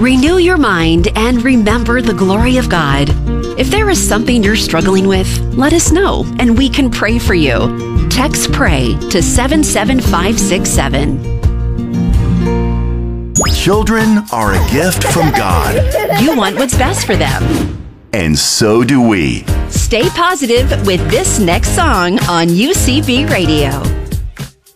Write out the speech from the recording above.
Renew your mind and remember the glory of God. If there is something you're struggling with, let us know and we can pray for you. Text PRAY to 77567. Children are a gift from God. You want what's best for them. And so do we. Stay positive with this next song on UCB Radio.